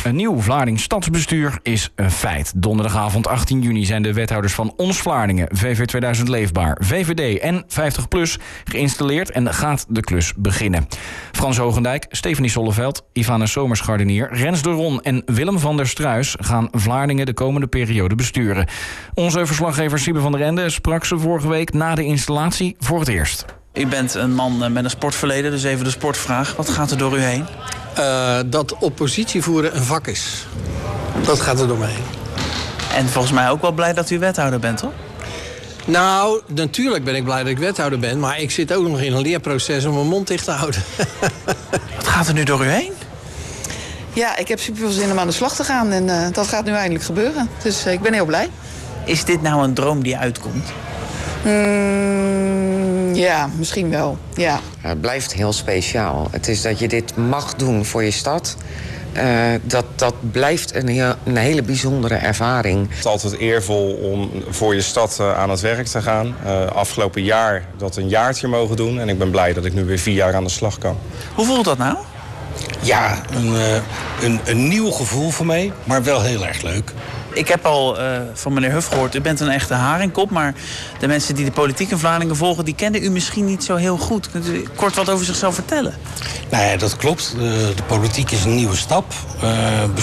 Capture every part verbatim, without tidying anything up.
Een nieuw Vlaardings stadsbestuur is een feit. Donderdagavond achttien juni zijn de wethouders van Ons Vlaardingen, V V tweeduizend Leefbaar, V V D en vijftig plus geïnstalleerd en gaat de klus beginnen. Frans Hogendijk, Stefanie Solleveld, Ivana Somersgardenier, Rens de Ron en Willem van der Struis gaan Vlaardingen de komende periode besturen. Onze verslaggever Siebe van der Ende sprak ze vorige week na de installatie voor het eerst. U bent een man met een sportverleden, dus even de sportvraag. Wat gaat er door u heen? Uh, dat oppositie voeren een vak is. Dat gaat er door me heen. En volgens mij ook wel blij dat u wethouder bent, toch? Nou, natuurlijk ben ik blij dat ik wethouder ben, maar ik zit ook nog in een leerproces om mijn mond dicht te houden. Wat gaat er nu door u heen? Ja, ik heb super veel zin om aan de slag te gaan en uh, dat gaat nu eindelijk gebeuren. Dus uh, ik ben heel blij. Is dit nou een droom die uitkomt? Mm, ja, misschien wel, ja. Het blijft heel speciaal. Het is dat je dit mag doen voor je stad. Uh, dat, dat blijft een, heel, een hele bijzondere ervaring. Het is altijd eervol om voor je stad uh, aan het werk te gaan. Uh, afgelopen jaar dat een jaartje mogen doen. En ik ben blij dat ik nu weer vier jaar aan de slag kan. Hoe voelt dat nou? Ja, een, uh, een, een nieuw gevoel voor mij, maar wel heel erg leuk. Ik heb al uh, van meneer Huff gehoord, u bent een echte haringkop, maar de mensen die de politiek in Vlaardingen volgen, die kennen u misschien niet zo heel goed. Kunt u kort wat over zichzelf vertellen? Nou ja, dat klopt. De, de politiek is een nieuwe stap. Uh,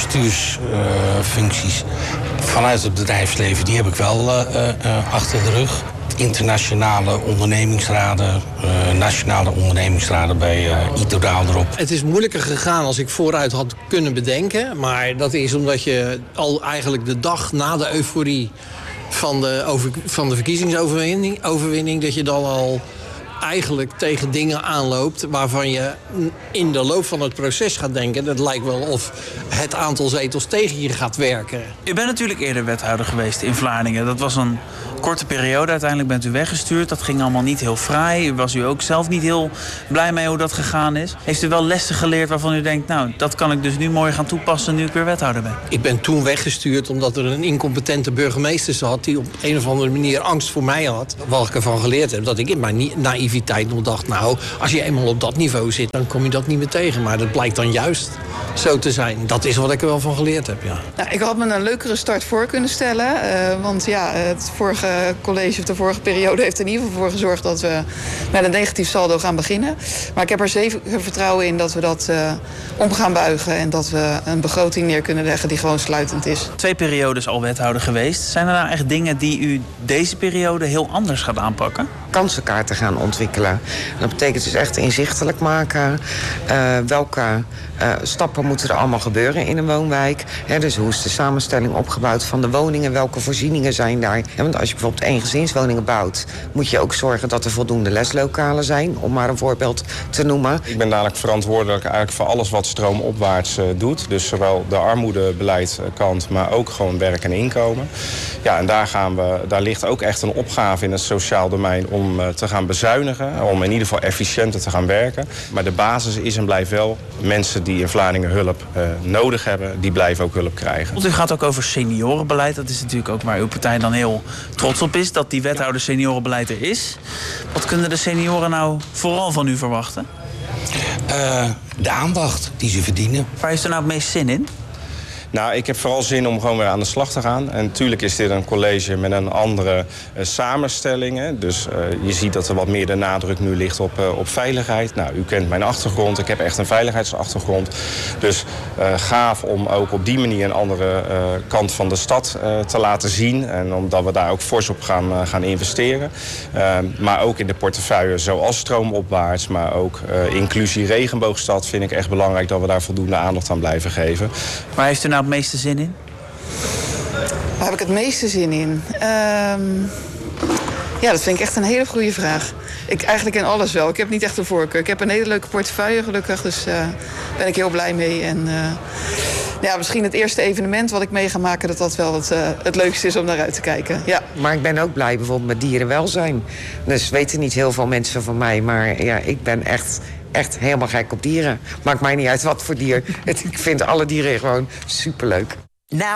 bestuursfuncties uh, vanuit het bedrijfsleven, die heb ik wel uh, uh, achter de rug. Internationale ondernemingsraden, uh, nationale ondernemingsraden bij uh, Itodaal erop. Het is moeilijker gegaan als ik vooruit had kunnen bedenken. Maar dat is omdat je al eigenlijk de dag na de euforie van de, over, van de verkiezingsoverwinning... overwinning, dat je dan al eigenlijk tegen dingen aanloopt waarvan je in de loop van het proces gaat denken. Het lijkt wel of het aantal zetels tegen je gaat werken. U bent natuurlijk eerder wethouder geweest in Vlaardingen. Dat was een korte periode. Uiteindelijk bent u weggestuurd. Dat ging allemaal niet heel fraai. U was u ook zelf niet heel blij mee hoe dat gegaan is. Heeft u wel lessen geleerd waarvan u denkt, nou, dat kan ik dus nu mooi gaan toepassen nu ik weer wethouder ben? Ik ben toen weggestuurd omdat er een incompetente burgemeester zat die op een of andere manier angst voor mij had. Wat ik ervan geleerd heb, dat ik in mijn naïviteit nog dacht, nou, als je eenmaal op dat niveau zit, dan kom je dat niet meer tegen. Maar dat blijkt dan juist zo te zijn. Dat is wat ik er wel van geleerd heb, ja. Nou, ik had me een leukere start voor kunnen stellen. Uh, want ja, het vorige college of de vorige periode heeft er in ieder geval voor gezorgd dat we met een negatief saldo gaan beginnen. Maar ik heb er zeker vertrouwen in dat we dat uh, om gaan buigen en dat we een begroting neer kunnen leggen die gewoon sluitend is. Twee periodes al wethouder geweest. Zijn er nou echt dingen die u deze periode heel anders gaat aanpakken? Kansenkaarten gaan ontwikkelen. Dat betekent dus echt inzichtelijk maken. Uh, welke uh, stappen moeten er allemaal gebeuren in een woonwijk? He, dus hoe is de samenstelling opgebouwd van de woningen? Welke voorzieningen zijn daar? Ja, want als je bijvoorbeeld eengezinswoningen bouwt, moet je ook zorgen dat er voldoende leslokalen zijn, om maar een voorbeeld te noemen. Ik ben dadelijk verantwoordelijk eigenlijk voor alles wat stroomopwaarts uh, doet. Dus zowel de armoedebeleidskant, maar ook gewoon werk en inkomen. Ja, en daar, gaan we, daar ligt ook echt een opgave in het sociaal domein om uh, te gaan bezuinigen, om in ieder geval efficiënter te gaan werken. Maar de basis is en blijft wel, mensen die in Vlaardingen hulp uh, nodig hebben, die blijven ook hulp krijgen. Want u gaat ook over seniorenbeleid. Dat is natuurlijk ook waar uw partij dan heel trots op is, dat die wethouder seniorenbeleid er is. Wat kunnen de senioren nou vooral van u verwachten? Uh, de aandacht die ze verdienen. Waar heeft u nou het meest zin in? Nou, ik heb vooral zin om gewoon weer aan de slag te gaan. En natuurlijk is dit een college met een andere uh, samenstelling. Hè. Dus uh, je ziet dat er wat meer de nadruk nu ligt op, uh, op veiligheid. Nou, u kent mijn achtergrond. Ik heb echt een veiligheidsachtergrond. Dus uh, gaaf om ook op die manier een andere uh, kant van de stad uh, te laten zien. En omdat we daar ook fors op gaan, uh, gaan investeren. Uh, maar ook in de portefeuille zoals stroomopwaarts. Maar ook uh, inclusie regenboogstad vind ik echt belangrijk dat we daar voldoende aandacht aan blijven geven. Waar heeft u nou het meeste zin in? Waar heb ik het meeste zin in? Um, ja, dat vind ik echt een hele goede vraag. Ik, eigenlijk in alles wel. Ik heb niet echt een voorkeur. Ik heb een hele leuke portefeuille gelukkig, dus daar uh, ben ik heel blij mee. En uh, ja, misschien het eerste evenement wat ik mee ga maken, dat dat wel het, uh, het leukste is om naar uit te kijken. Ja. Maar ik ben ook blij bijvoorbeeld met dierenwelzijn. Dus weten niet heel veel mensen van mij, maar ja, ik ben echt... Echt helemaal gek op dieren. Maakt mij niet uit wat voor dier. Ik vind alle dieren gewoon superleuk. Nou.